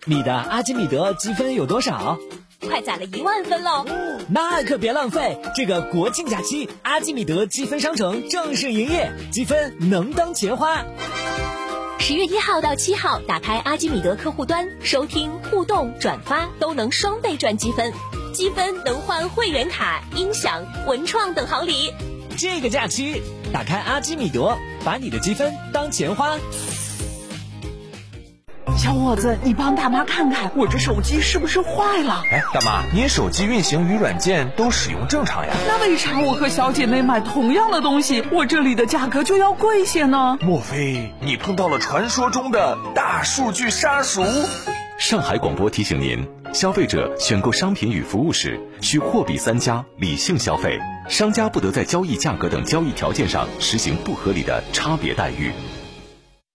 你的阿基米德积分有多少？ 快攒了1万分喽！ 那可别浪费，这个国庆假期，阿基米德积分商城正式营业，积分能当钱花。 10月1号到7号，打开阿基米德客户端，收听、互动、转发都能双倍赚积分，积分能换会员卡、音响、文创等好礼。 这个假期，打开阿基米德，把你的积分当钱花。 小伙子，你帮大妈看看我这手机是不是坏了？ 哎，大妈，您手机运行与软件都使用正常呀？ 那为啥我和小姐妹买同样的东西，我这里的价格就要贵些呢？ 莫非你碰到了传说中的大数据杀熟？ 上海广播提醒您，消费者选购商品与服务时需货比三家，理性消费，商家不得在交易价格等交易条件上实行不合理的差别待遇。